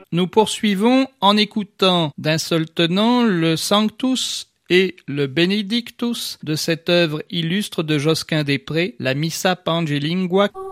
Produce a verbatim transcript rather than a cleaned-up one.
Nous poursuivons en écoutant d'un seul tenant le Sanctus et le Benedictus de cette œuvre illustre de Josquin des Prés, la Missa Pange Lingua.